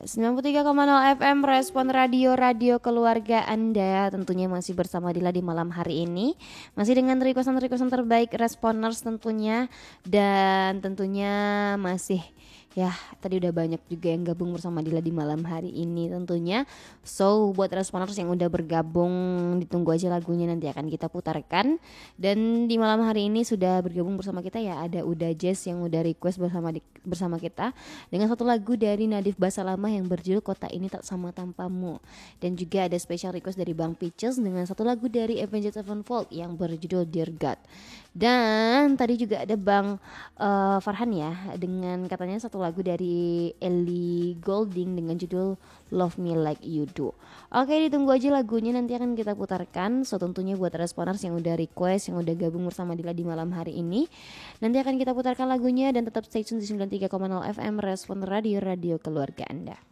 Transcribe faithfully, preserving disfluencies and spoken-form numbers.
sembilan puluh tiga koma nol F M Respon Radio, radio keluarga Anda. Tentunya masih bersama Dila di malam hari ini. Masih dengan requestan-requestan terbaik Responers tentunya. Dan tentunya masih, ya tadi udah banyak juga yang gabung bersama Dila di malam hari ini tentunya. So buat Responers yang udah bergabung, ditunggu aja lagunya nanti akan kita putarkan. Dan di malam hari ini sudah bergabung bersama kita ya, ada Uda Jazz yang udah request bersama di, bersama kita dengan satu lagu dari Nadif Basalamah yang berjudul Kota Ini Tak Sama Tanpamu. Dan juga ada special request dari Bang Peaches dengan satu lagu dari Avenged Sevenfold yang berjudul Dear God. Dan tadi juga ada Bang uh, Farhan ya dengan katanya satu lagu dari Ellie Goulding dengan judul Love Me Like You Do. Oke, ditunggu aja lagunya nanti akan kita putarkan. So tentunya buat Responers yang udah request, yang udah gabung bersama Dila di malam hari ini, nanti akan kita putarkan lagunya. Dan tetap stay tune di sembilan puluh tiga koma nol F M Respon Radio, radio keluarga Anda.